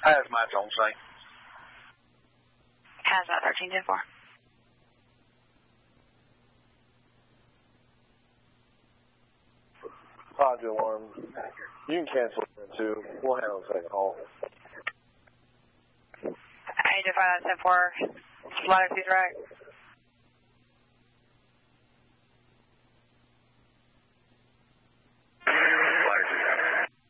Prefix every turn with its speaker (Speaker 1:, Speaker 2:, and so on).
Speaker 1: Hazmat's on scene.
Speaker 2: Hazmat 13-4.
Speaker 3: Roger, alarm. You can cancel it too. We'll handle the second call.
Speaker 2: I need to find that 10-4. Latitude right.